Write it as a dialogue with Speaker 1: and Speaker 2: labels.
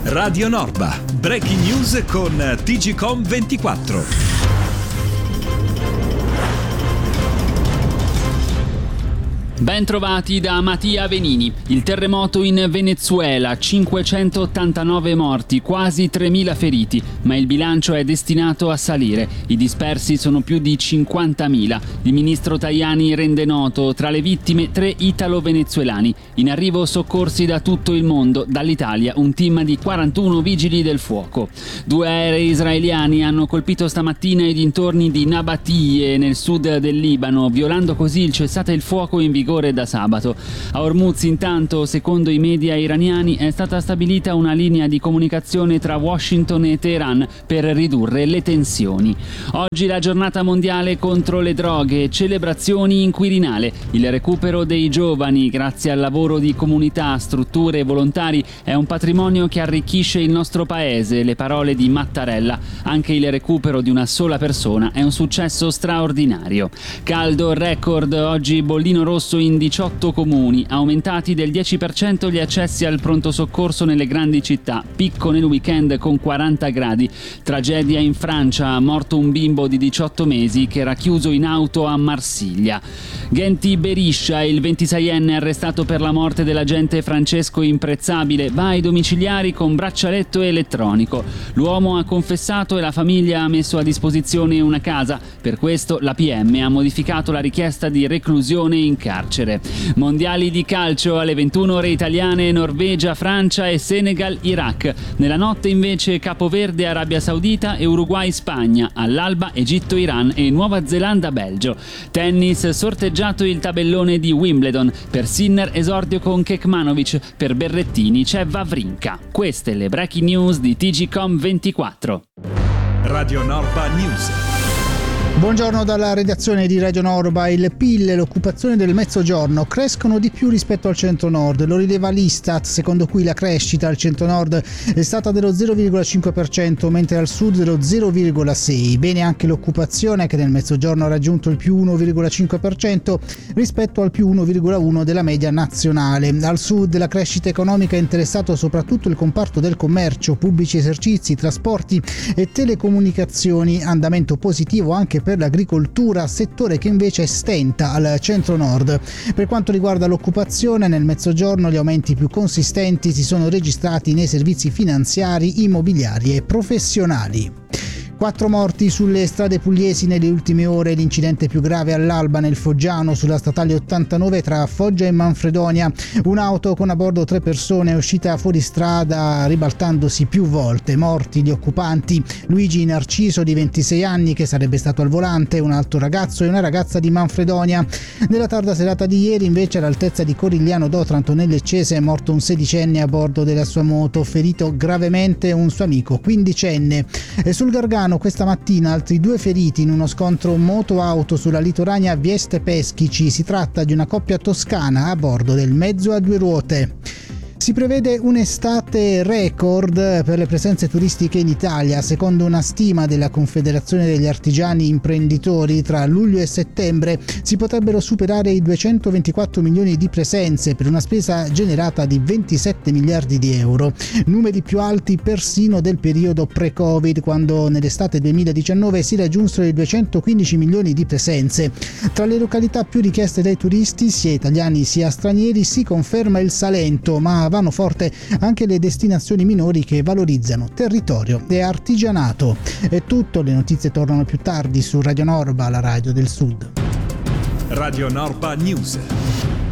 Speaker 1: Radio Norba, breaking news con TGcom 24.
Speaker 2: Ben trovati da Mattia Venini. Il terremoto in Venezuela, 589 morti, quasi 3.000 feriti, ma il bilancio è destinato a salire. I dispersi sono più di 50.000. Il ministro Tajani rende noto tra le vittime 3 italo-venezuelani. In arrivo soccorsi da tutto il mondo, dall'Italia un team di 41 vigili del fuoco. 2 aerei israeliani hanno colpito stamattina i dintorni di Nabatie nel sud del Libano, violando così il cessate il fuoco in vigore da sabato. A Hormuz, intanto, secondo i media iraniani, è stata stabilita una linea di comunicazione tra Washington e Teheran per ridurre le tensioni. Oggi la giornata mondiale contro le droghe, celebrazioni in Quirinale. Il recupero dei giovani, grazie al lavoro di comunità, strutture e volontari, è un patrimonio che arricchisce il nostro paese. Le parole di Mattarella. Anche il recupero di una sola persona è un successo straordinario. Caldo record, oggi bollino rosso in 18 comuni, aumentati del 10% gli accessi al pronto soccorso nelle grandi città, picco nel weekend con 40 gradi. Tragedia in Francia, morto un bimbo di 18 mesi che era chiuso in auto a Marsiglia. Genti Beriscia, il 26enne arrestato per la morte dell'agente Francesco Imprezzabile, va ai domiciliari con braccialetto elettronico. L'uomo ha confessato e la famiglia ha messo a disposizione una casa. Per questo la PM ha modificato la richiesta di reclusione in carcere. Mondiali di calcio alle 21 ore italiane, Norvegia, Francia e Senegal, Iraq. Nella notte invece Capoverde, Arabia Saudita e Uruguay, Spagna. All'alba Egitto, Iran e Nuova Zelanda, Belgio. Tennis, sorteggiato il tabellone di Wimbledon. Per Sinner esordio con Kekmanovic, per Berrettini c'è Wawrinka. Queste le breaking news di TGcom 24.
Speaker 1: Radio Norba News.
Speaker 3: Buongiorno dalla redazione di Radio Norba. Il PIL e l'occupazione del Mezzogiorno crescono di più rispetto al Centro-Nord. Lo rileva l'Istat, secondo cui la crescita al Centro-Nord è stata dello 0,5%, mentre al Sud dello 0,6%. Bene anche l'occupazione, che nel Mezzogiorno ha raggiunto il più 1,5% rispetto al più 1,1% della media nazionale. Al Sud la crescita economica ha interessato soprattutto il comparto del commercio, pubblici esercizi, trasporti e telecomunicazioni. Andamento positivo anche per l'agricoltura, settore che invece stenta al centro-nord. Per quanto riguarda l'occupazione, nel Mezzogiorno gli aumenti più consistenti si sono registrati nei servizi finanziari, immobiliari e professionali. 4 morti sulle strade pugliesi nelle ultime ore. L'incidente più grave all'alba nel Foggiano, sulla statale 89 tra Foggia e Manfredonia. Un'auto con a bordo 3 persone è uscita fuori strada ribaltandosi più volte. Morti gli occupanti: Luigi Narciso di 26 anni, che sarebbe stato al volante, un altro ragazzo e una ragazza di Manfredonia. Nella tarda serata di ieri, invece, all'altezza di Corigliano d'Otranto nel Leccese è morto un 16enne a bordo della sua moto, ferito gravemente un suo amico 15enne. E sul Gargano questa mattina altri 2 feriti in uno scontro moto-auto sulla litoranea Vieste Peschici. Si tratta di una coppia toscana a bordo del mezzo a 2 ruote. Si prevede un'estate record per le presenze turistiche in Italia. Secondo una stima della Confederazione degli Artigiani Imprenditori, tra luglio e settembre si potrebbero superare i 224 milioni di presenze, per una spesa generata di 27 miliardi di euro. Numeri più alti persino del periodo pre-Covid, quando nell'estate 2019 si raggiunsero i 215 milioni di presenze. Tra le località più richieste dai turisti, sia italiani sia stranieri, si conferma il Salento, ma vanno forte anche le destinazioni minori che valorizzano territorio e artigianato. È tutto, le notizie tornano più tardi su Radio Norba, la radio del Sud.
Speaker 1: Radio Norba News.